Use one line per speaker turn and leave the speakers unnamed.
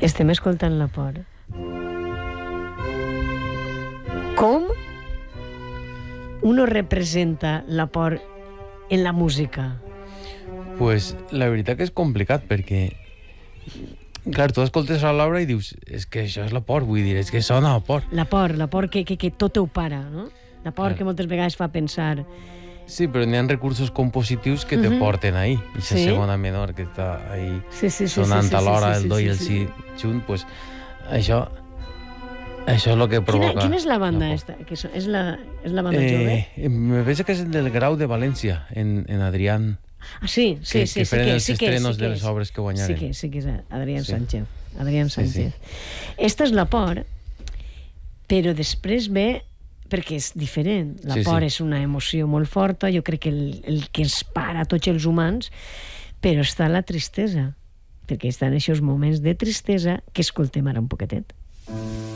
Estem escoltant la por. Com uno representa la por en la música?
Pues la veritat que és complicat, perquè clar, tu escoltes a l'obra i dius, és que això és la por, vull dir, és que sona a por.
La por que tot ho para, no? La por que moltes vegades fa pensar...
Sí, però n'hi ha recursos compositius que te porten ahí. Aquesta segona menor que està ahí sonant alhora el do i el si junt, pues això és el que provoca.
Quina és la banda esta? És la banda jove?
Me pensa que és del Grau de València, en Adrián.
Ah, sí.
Que feren els estrenos de les obres que guanyaren.
Sí que és Adrián Sánchez. Adrián Sánchez. Esta és la por, però després ve... perquè és diferent. La por és una emoció molt forta, jo crec que el que ens para a tots els humans, però està la tristesa, perquè estan aquests moments de tristesa que escoltem ara un poquetet.